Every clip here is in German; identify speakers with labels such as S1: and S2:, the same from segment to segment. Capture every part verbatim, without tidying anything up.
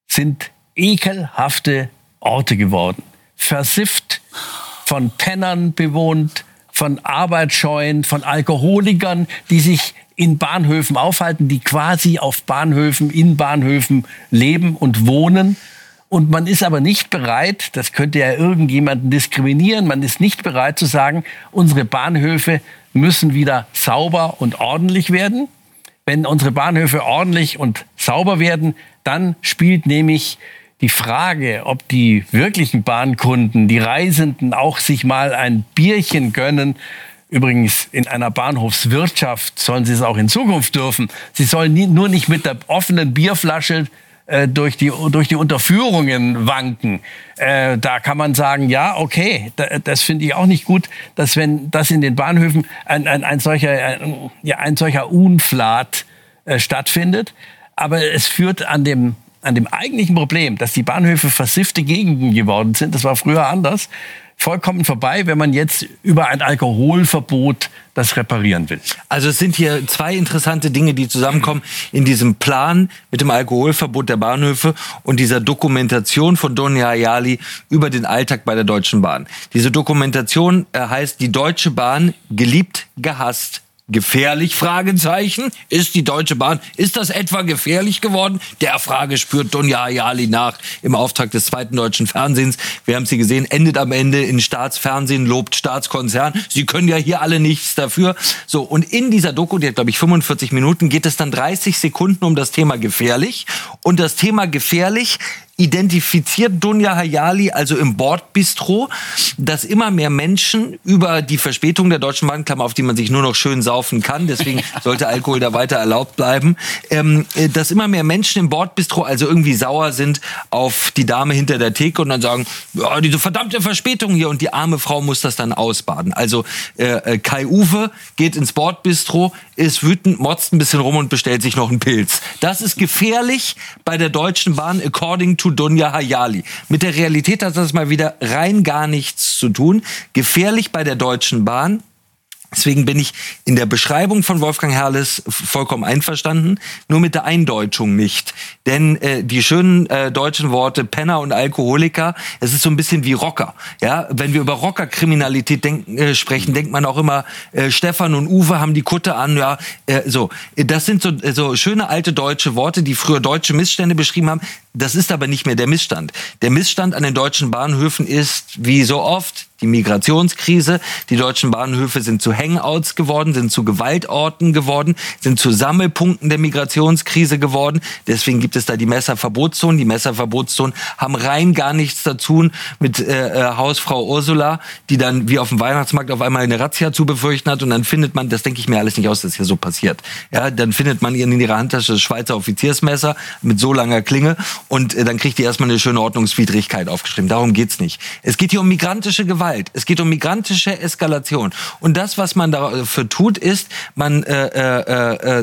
S1: sind ekelhafte Orte geworden. Versifft, von Pennern bewohnt, von Arbeitsscheuen, von Alkoholikern, die sich in Bahnhöfen aufhalten, die quasi auf Bahnhöfen, in Bahnhöfen leben und wohnen. Und man ist aber nicht bereit, das könnte ja irgendjemanden diskriminieren, man ist nicht bereit zu sagen, unsere Bahnhöfe müssen wieder sauber und ordentlich werden. Wenn unsere Bahnhöfe ordentlich und sauber werden, dann spielt nämlich die Frage, ob die wirklichen Bahnkunden, die Reisenden auch sich mal ein Bierchen gönnen. Übrigens, in einer Bahnhofswirtschaft sollen sie es auch in Zukunft dürfen. Sie sollen nie, nur nicht mit der offenen Bierflasche äh, durch die, durch die Unterführungen wanken. Äh, da kann man sagen, ja, okay, da, das finde ich auch nicht gut, dass wenn das in den Bahnhöfen ein, ein, ein solcher, ein, ja, ein solcher Unflat äh, stattfindet. Aber es führt an dem an dem eigentlichen Problem, dass die Bahnhöfe versiffte Gegenden geworden sind, das war früher anders, vollkommen vorbei, wenn man jetzt über ein Alkoholverbot das reparieren will.
S2: Also es sind hier zwei interessante Dinge, die zusammenkommen in diesem Plan mit dem Alkoholverbot der Bahnhöfe und dieser Dokumentation von Donja Hayali über den Alltag bei der Deutschen Bahn. Diese Dokumentation heißt die Deutsche Bahn geliebt, gehasst, gefährlich? Fragezeichen. Ist die Deutsche Bahn, ist das etwa gefährlich geworden? Der Frage spürt Donja Hayali nach im Auftrag des zweiten deutschen Fernsehens. Wir haben sie gesehen, endet am Ende in Staatsfernsehen, lobt Staatskonzern. Sie können ja hier alle nichts dafür. So, und in dieser Doku, die hat, glaube ich, fünfundvierzig Minuten, geht es dann dreißig Sekunden um das Thema gefährlich. Und das Thema gefährlich identifiziert Donja Hayali also im Bordbistro, dass immer mehr Menschen über die Verspätung der Deutschen Bahn, Klammer auf die man sich nur noch schön saufen kann, deswegen sollte Alkohol da weiter erlaubt bleiben, ähm, dass immer mehr Menschen im Bordbistro also irgendwie sauer sind auf die Dame hinter der Theke und dann sagen, ja, diese verdammte Verspätung hier, und die arme Frau muss das dann ausbaden. Also äh, Kai-Uwe geht ins Bordbistro, ist wütend, motzt ein bisschen rum und bestellt sich noch einen Pilz. Das ist gefährlich bei der Deutschen Bahn, according to Donja Hayali. Mit der Realität hat das mal wieder rein gar nichts zu tun. Gefährlich bei der Deutschen Bahn. Deswegen bin ich in der Beschreibung von Wolfgang Herrles vollkommen einverstanden, nur mit der Eindeutschung nicht. Denn äh, die schönen äh, deutschen Worte Penner und Alkoholiker, es ist so ein bisschen wie Rocker. Ja, wenn wir über Rockerkriminalität denken, äh, sprechen, denkt man auch immer, äh, Stefan und Uwe haben die Kutte an. Ja, äh, so. Das sind so, so schöne alte deutsche Worte, die früher deutsche Missstände beschrieben haben. Das ist aber nicht mehr der Missstand. Der Missstand an den deutschen Bahnhöfen ist, wie so oft, die Migrationskrise. Die deutschen Bahnhöfe sind zu Hangouts geworden, sind zu Gewaltorten geworden, sind zu Sammelpunkten der Migrationskrise geworden. Deswegen gibt es da die Messerverbotszonen. Die Messerverbotszonen haben rein gar nichts zu tun mit äh, Hausfrau Ursula, die dann wie auf dem Weihnachtsmarkt auf einmal eine Razzia zu befürchten hat. Und dann findet man, das denke ich mir alles nicht aus, dass hier so passiert. Ja, dann findet man in ihrer Handtasche das Schweizer Offiziersmesser mit so langer Klinge und äh, dann kriegt die erstmal eine schöne Ordnungswidrigkeit aufgeschrieben. Darum geht's nicht. Es geht hier um migrantische Gewalt. Es geht um migrantische Eskalation. Und das, was man dafür tut, ist, man äh, äh, äh,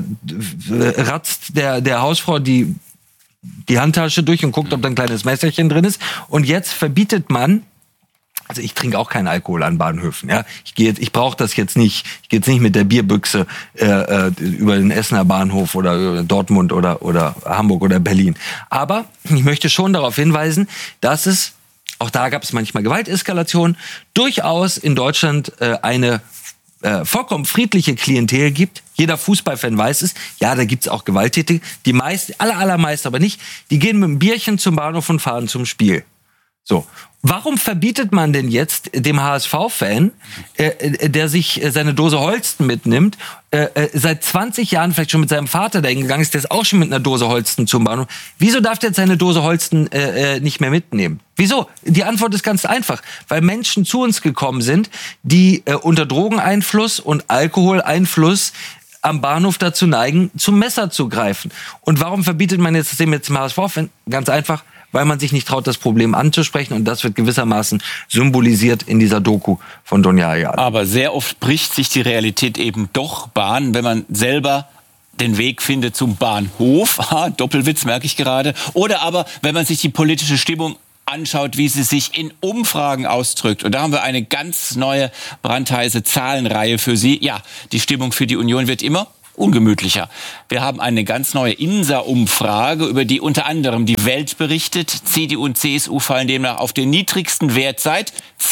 S2: ratzt der, der Hausfrau die, die Handtasche durch und guckt, ob da ein kleines Messerchen drin ist. Und jetzt verbietet man, also ich trinke auch keinen Alkohol an Bahnhöfen. Ja, ich gehe jetzt, ich brauche das jetzt nicht. Ich gehe jetzt nicht mit der Bierbüchse äh, über den Essener Bahnhof oder Dortmund oder oder Hamburg oder Berlin. Aber ich möchte schon darauf hinweisen, dass es, auch da gab es manchmal Gewalteskalation, durchaus in Deutschland äh, eine äh, vollkommen friedliche Klientel gibt. Jeder Fußballfan weiß es. Ja, da gibt's auch Gewalttätige. Die meist, aller, allermeist aber nicht. Die gehen mit einem Bierchen zum Bahnhof und fahren zum Spiel. So. Warum verbietet man denn jetzt dem H S V-Fan, äh, der sich seine Dose Holsten mitnimmt, äh, seit zwanzig Jahren vielleicht schon mit seinem Vater dahin gegangen ist, der ist auch schon mit einer Dose Holsten zum Bahnhof. Wieso darf der jetzt seine Dose Holsten äh, nicht mehr mitnehmen? Wieso? Die Antwort ist ganz einfach. Weil Menschen zu uns gekommen sind, die äh, unter Drogeneinfluss und Alkoholeinfluss am Bahnhof dazu neigen, zum Messer zu greifen. Und warum verbietet man jetzt dem jetzt dem H S V-Fan? Ganz einfach, weil man sich nicht traut, das Problem anzusprechen. Und das wird gewissermaßen symbolisiert in dieser Doku von Donja Hayali.
S3: Aber sehr oft bricht sich die Realität eben doch Bahn, wenn man selber den Weg findet zum Bahnhof. Ha, Doppelwitz merke ich gerade. Oder aber, wenn man sich die politische Stimmung anschaut, wie sie sich in Umfragen ausdrückt. Und da haben wir eine ganz neue brandheiße Zahlenreihe für Sie. Ja, die Stimmung für die Union wird immer ungemütlicher. Wir haben eine ganz neue INSA-Umfrage, über die unter anderem die Welt berichtet. C D U und C S U fallen demnach auf den niedrigsten Wert seit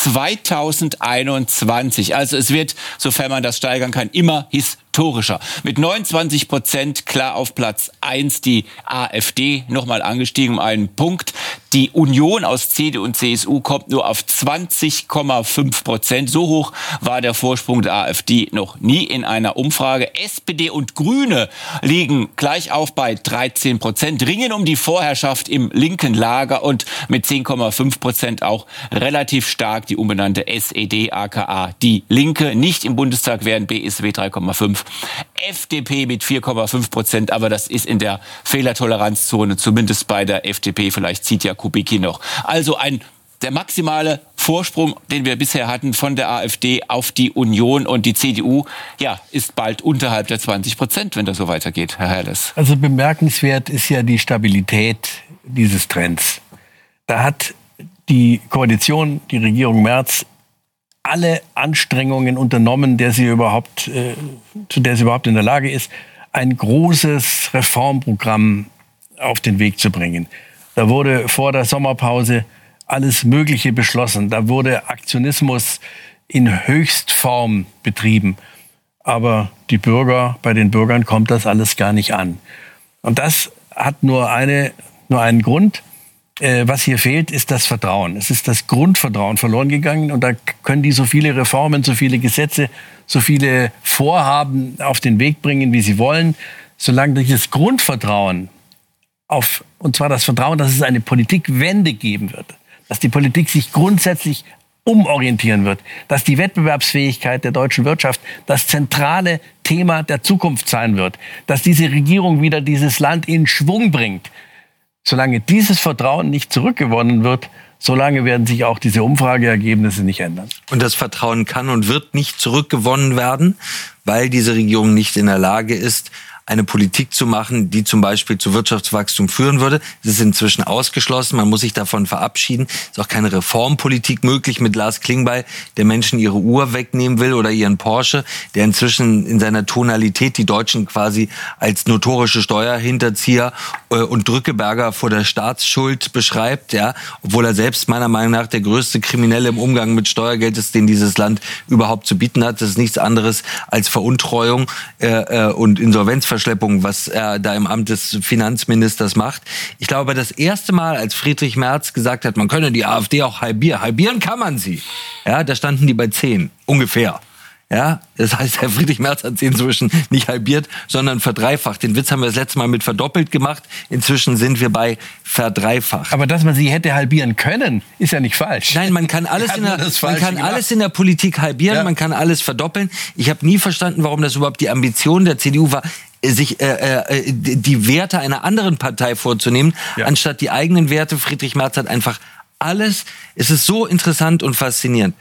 S3: zweitausendeinundzwanzig. Also es wird, sofern man das steigern kann, immer historischer. Mit neunundzwanzig Prozent klar auf Platz eins die AfD, nochmal angestiegen um einen Punkt. Die Union aus C D U und C S U kommt nur auf zwanzig Komma fünf Prozent. So hoch war der Vorsprung der AfD noch nie in einer Umfrage. S P D und Grüne liegen gleich auf bei dreizehn Prozent, ringen um die Vorherrschaft im linken Lager und mit zehn Komma fünf Prozent auch relativ stark die umbenannte S E D, aka die Linke. Nicht im Bundestag wären B S W drei Komma fünf, F D P mit vier Komma fünf Prozent, aber das ist in der Fehlertoleranzzone, zumindest bei der F D P. Vielleicht zieht ja Kubicki noch. Also ein der maximale Vorsprung, den wir bisher hatten von der AfD auf die Union, und die C D U, ja, ist bald unterhalb der zwanzig Prozent, wenn das so weitergeht, Herr Herles.
S1: Also bemerkenswert ist ja die Stabilität dieses Trends. Da hat die Koalition, die Regierung Merz, alle Anstrengungen unternommen, der sie überhaupt, äh, zu der sie überhaupt in der Lage ist, ein großes Reformprogramm auf den Weg zu bringen. Da wurde vor der Sommerpause alles Mögliche beschlossen. Da wurde Aktionismus in Höchstform betrieben. Aber die Bürger, bei den Bürgern kommt das alles gar nicht an. Und das hat nur eine, nur einen Grund. Äh, was hier fehlt, ist das Vertrauen. Es ist das Grundvertrauen verloren gegangen. Und da können die so viele Reformen, so viele Gesetze, so viele Vorhaben auf den Weg bringen, wie sie wollen. Solange dieses Grundvertrauen auf, und zwar das Vertrauen, dass es eine Politikwende geben wird, dass die Politik sich grundsätzlich umorientieren wird, dass die Wettbewerbsfähigkeit der deutschen Wirtschaft das zentrale Thema der Zukunft sein wird, dass diese Regierung wieder dieses Land in Schwung bringt. Solange dieses Vertrauen nicht zurückgewonnen wird, solange werden sich auch diese Umfrageergebnisse nicht ändern.
S2: Und das Vertrauen kann und wird nicht zurückgewonnen werden, weil diese Regierung nicht in der Lage ist, eine Politik zu machen, die zum Beispiel zu Wirtschaftswachstum führen würde. Das ist inzwischen ausgeschlossen. Man muss sich davon verabschieden. Es ist auch keine Reformpolitik möglich mit Lars Klingbeil, der Menschen ihre Uhr wegnehmen will oder ihren Porsche, der inzwischen in seiner Tonalität die Deutschen quasi als notorische Steuerhinterzieher und Drückeberger vor der Staatsschuld beschreibt, ja, obwohl er selbst meiner Meinung nach der größte Kriminelle im Umgang mit Steuergeld ist, den dieses Land überhaupt zu bieten hat. Das ist nichts anderes als Veruntreuung äh, und Insolvenzverschleppung, was er da im Amt des Finanzministers macht. Ich glaube, das erste Mal, als Friedrich Merz gesagt hat, man könne die AfD auch halbieren. Halbieren kann man sie. Ja, da standen die bei zehn, ungefähr. Ja, das heißt, Herr Friedrich Merz hat sie inzwischen nicht halbiert, sondern verdreifacht. Den Witz haben wir das letzte Mal mit verdoppelt gemacht. Inzwischen sind wir bei verdreifacht.
S1: Aber dass man sie hätte halbieren können, ist ja nicht falsch.
S2: Nein, man kann alles, in der, man kann alles in der Politik halbieren, ja. Man kann alles verdoppeln. Ich habe nie verstanden, warum das überhaupt die Ambition der C D U war, sich äh, äh, die Werte einer anderen Partei vorzunehmen, ja. Anstatt die eigenen Werte. Friedrich Merz hat einfach alles. Es ist so interessant und faszinierend.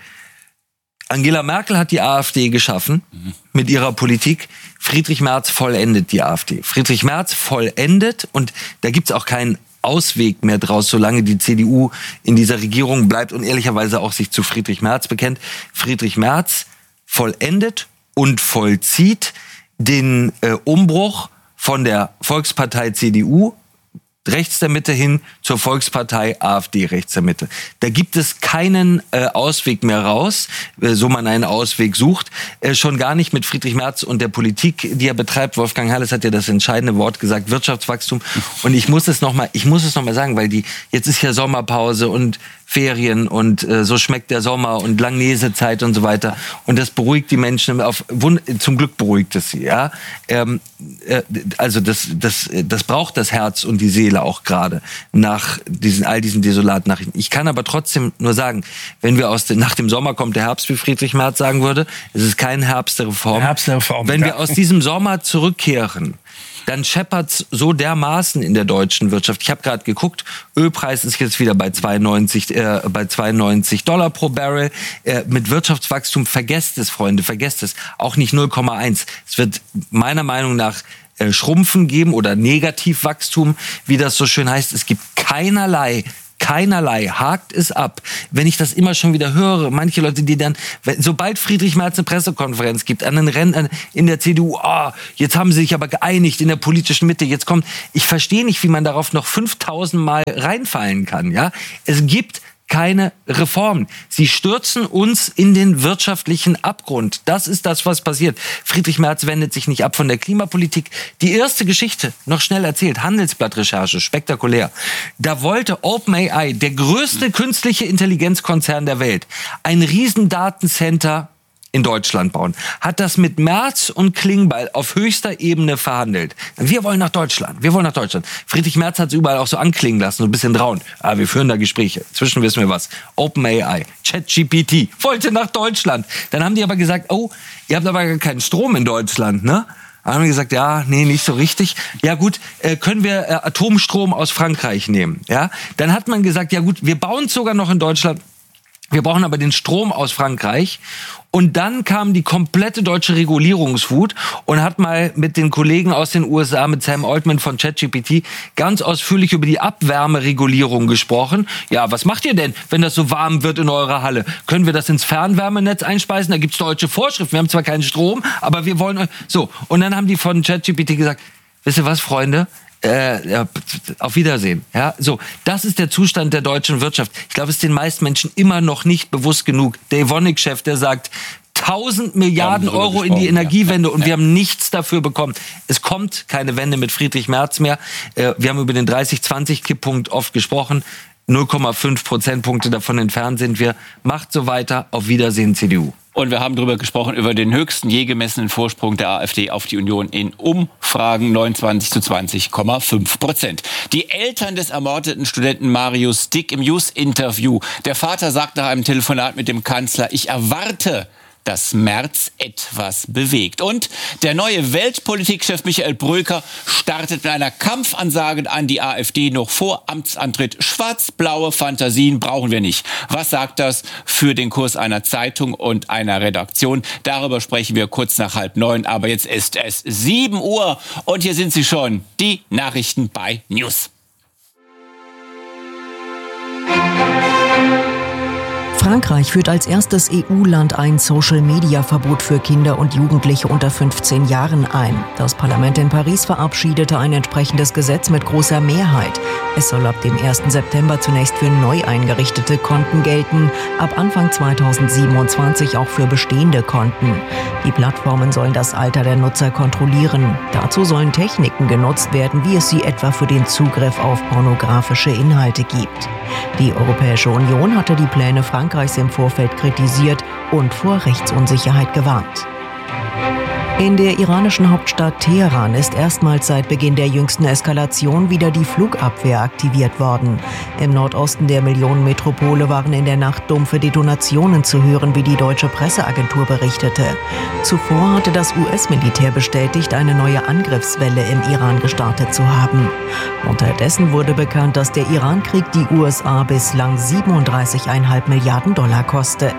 S2: Angela Merkel hat die AfD geschaffen mhm. mit ihrer Politik. Friedrich Merz vollendet die AfD. Friedrich Merz vollendet, und da gibt's auch keinen Ausweg mehr draus, solange die C D U in dieser Regierung bleibt und ehrlicherweise auch sich zu Friedrich Merz bekennt. Friedrich Merz vollendet und vollzieht den äh, Umbruch von der Volkspartei C D U rechts der Mitte hin zur Volkspartei AfD rechts der Mitte. Da gibt es keinen äh, Ausweg mehr raus, äh, so man einen Ausweg sucht. Äh, schon gar nicht mit Friedrich Merz und der Politik, die er betreibt. Wolfgang Herles hat ja das entscheidende Wort gesagt, Wirtschaftswachstum. Und ich muss es noch mal, ich muss es noch mal sagen, weil die jetzt ist ja Sommerpause und Ferien und äh, so schmeckt der Sommer und Langnese-Zeit und so weiter. Und das beruhigt die Menschen. Auf, zum Glück beruhigt es sie. Ja? Ähm, äh, also das, das, das braucht das Herz und die Seele auch gerade nach diesen, all diesen desolaten Nachrichten. Ich kann aber trotzdem nur sagen, wenn wir aus den, nach dem Sommer kommt der Herbst, wie Friedrich Merz sagen würde, es ist kein Herbst der Reform.
S1: Herbst der Reform.
S2: Wenn wir aus diesem Sommer zurückkehren, dann scheppert's so dermaßen in der deutschen Wirtschaft. Ich habe gerade geguckt, Ölpreis ist jetzt wieder bei zweiundneunzig, äh, bei zweiundneunzig Dollar pro Barrel. Äh, mit Wirtschaftswachstum, vergesst es, Freunde, vergesst es. Auch nicht null Komma eins. Es wird meiner Meinung nach äh, Schrumpfen geben oder Negativwachstum, wie das so schön heißt. Es gibt keinerlei keinerlei, hakt es ab. Wenn ich das immer schon wieder höre, manche Leute, die dann, sobald Friedrich Merz eine Pressekonferenz gibt, an den Rennen in der C D U, oh, jetzt haben sie sich aber geeinigt in der politischen Mitte, jetzt kommt, ich verstehe nicht, wie man darauf noch fünftausend Mal reinfallen kann, ja. Es gibt keine Reformen. Sie stürzen uns in den wirtschaftlichen Abgrund. Das ist das, was passiert. Friedrich Merz wendet sich nicht ab von der Klimapolitik. Die erste Geschichte, noch schnell erzählt, Handelsblatt-Recherche, spektakulär. Da wollte OpenAI, der größte künstliche Intelligenzkonzern der Welt, ein Riesendatencenter in Deutschland bauen. Hat das mit Merz und Klingbeil auf höchster Ebene verhandelt. Wir wollen nach Deutschland. Wir wollen nach Deutschland. Friedrich Merz hat es überall auch so anklingen lassen, so ein bisschen drauen. Ah, wir führen da Gespräche. Zwischen wissen wir was. OpenAI, ChatGPT wollte nach Deutschland. Dann haben die aber gesagt, oh, ihr habt aber gar keinen Strom in Deutschland, ne? Dann haben wir gesagt, ja, nee, nicht so richtig. Ja gut, äh, können wir äh, Atomstrom aus Frankreich nehmen? Ja? Dann hat man gesagt, ja gut, wir bauen es sogar noch in Deutschland. Wir brauchen aber den Strom aus Frankreich. Und dann kam die komplette deutsche Regulierungswut und hat mal mit den Kollegen aus den U S A, mit Sam Altman von ChatGPT, ganz ausführlich über die Abwärmeregulierung gesprochen. Ja, was macht ihr denn, wenn das so warm wird in eurer Halle? Können wir das ins Fernwärmenetz einspeisen? Da gibt's deutsche Vorschriften. Wir haben zwar keinen Strom, aber wir wollen... So, und dann haben die von ChatGPT gesagt, wisst ihr was, Freunde? Äh, ja, auf Wiedersehen. Ja, so, das ist der Zustand der deutschen Wirtschaft. Ich glaube, es ist den meisten Menschen immer noch nicht bewusst genug. Der Evonik-Chef, der sagt, tausend Milliarden Euro in die Energiewende und wir haben nichts dafür bekommen. Es kommt keine Wende mit Friedrich Merz mehr. Äh, wir haben über den dreißig zwanzig Kipppunkt oft gesprochen. null Komma fünf Prozentpunkte davon entfernt sind wir. Macht so weiter. Auf Wiedersehen, C D U.
S3: Und wir haben darüber gesprochen, über den höchsten je gemessenen Vorsprung der AfD auf die Union in Umfragen, neunundzwanzig zu zwanzig Komma fünf Prozent. Die Eltern des ermordeten Studenten Marius Dick im News-Interview. Der Vater sagt nach einem Telefonat mit dem Kanzler, ich erwarte, dass Merz etwas bewegt. Und der neue Weltpolitikchef Michael Bröker startet mit einer Kampfansage an die AfD noch vor Amtsantritt. Schwarz-blaue Fantasien brauchen wir nicht. Was sagt das für den Kurs einer Zeitung und einer Redaktion? Darüber sprechen wir kurz nach halb neun. Aber jetzt ist es sieben Uhr und hier sind sie schon, die Nachrichten bei News.
S4: Frankreich führt als erstes E U-Land ein Social-Media-Verbot für Kinder und Jugendliche unter fünfzehn Jahren ein. Das Parlament in Paris verabschiedete ein entsprechendes Gesetz mit großer Mehrheit. Es soll ab dem ersten September zunächst für neu eingerichtete Konten gelten, ab Anfang zweitausendsiebenundzwanzig auch für bestehende Konten. Die Plattformen sollen das Alter der Nutzer kontrollieren. Dazu sollen Techniken genutzt werden, wie es sie etwa für den Zugriff auf pornografische Inhalte gibt. Die Europäische Union hatte die Pläne Frankreichs im Vorfeld kritisiert und vor Rechtsunsicherheit gewarnt. In der iranischen Hauptstadt Teheran ist erstmals seit Beginn der jüngsten Eskalation wieder die Flugabwehr aktiviert worden. Im Nordosten der Millionenmetropole waren in der Nacht dumpfe Detonationen zu hören, wie die deutsche Presseagentur berichtete. Zuvor hatte das U S-Militär bestätigt, eine neue Angriffswelle im Iran gestartet zu haben. Unterdessen wurde bekannt, dass der Irankrieg die U S A bislang siebenunddreißig Komma fünf Milliarden Dollar kostet.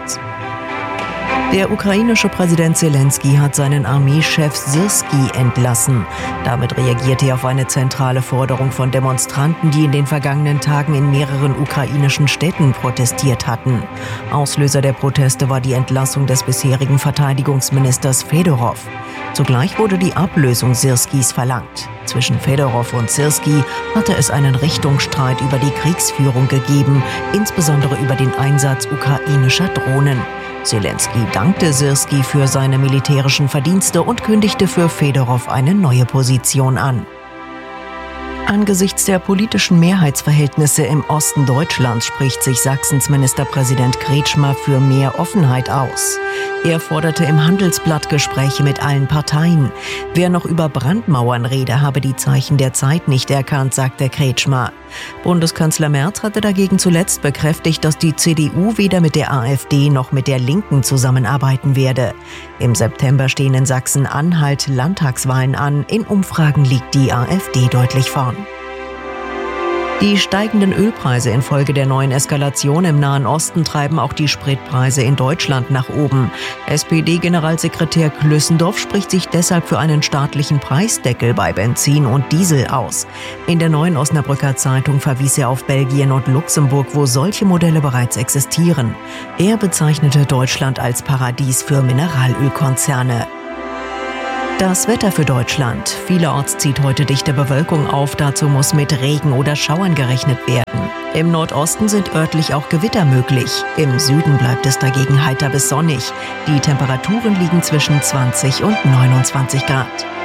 S4: Der ukrainische Präsident Zelensky hat seinen Armeechef Syrski entlassen. Damit reagierte er auf eine zentrale Forderung von Demonstranten, die in den vergangenen Tagen in mehreren ukrainischen Städten protestiert hatten. Auslöser der Proteste war die Entlassung des bisherigen Verteidigungsministers Fedorov. Zugleich wurde die Ablösung Syrskis verlangt. Zwischen Fedorov und Syrski hatte es einen Richtungsstreit über die Kriegsführung gegeben, insbesondere über den Einsatz ukrainischer Drohnen. Zelensky dankte Syrski für seine militärischen Verdienste und kündigte für Fedorov eine neue Position an. Angesichts der politischen Mehrheitsverhältnisse im Osten Deutschlands spricht sich Sachsens Ministerpräsident Kretschmer für mehr Offenheit aus. Er forderte im Handelsblatt Gespräche mit allen Parteien. Wer noch über Brandmauern rede, habe die Zeichen der Zeit nicht erkannt, sagte Kretschmer. Bundeskanzler Merz hatte dagegen zuletzt bekräftigt, dass die C D U weder mit der AfD noch mit der Linken zusammenarbeiten werde. Im September stehen in Sachsen-Anhalt Landtagswahlen an. In Umfragen liegt die AfD deutlich vorn. Die steigenden Ölpreise infolge der neuen Eskalation im Nahen Osten treiben auch die Spritpreise in Deutschland nach oben. S P D-Generalsekretär Klüssendorf spricht sich deshalb für einen staatlichen Preisdeckel bei Benzin und Diesel aus. In der Neuen Osnabrücker Zeitung verwies er auf Belgien und Luxemburg, wo solche Modelle bereits existieren. Er bezeichnete Deutschland als Paradies für Mineralölkonzerne. Das Wetter für Deutschland. Vielerorts zieht heute dichte Bewölkung auf. Dazu muss mit Regen oder Schauern gerechnet werden. Im Nordosten sind örtlich auch Gewitter möglich. Im Süden bleibt es dagegen heiter bis sonnig. Die Temperaturen liegen zwischen zwanzig und neunundzwanzig Grad.